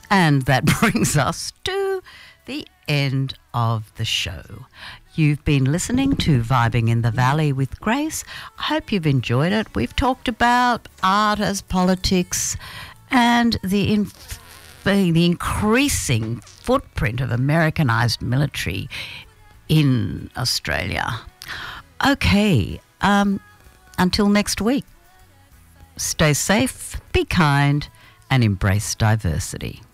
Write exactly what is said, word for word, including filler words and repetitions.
And that brings us to the end of the show. You've been listening to Vibing in the Valley with Grace. I hope you've enjoyed it. We've talked about art as politics and the, inf- the increasing footprint of Americanized military in Australia. Okay, um, until next week, stay safe, be kind, and embrace diversity.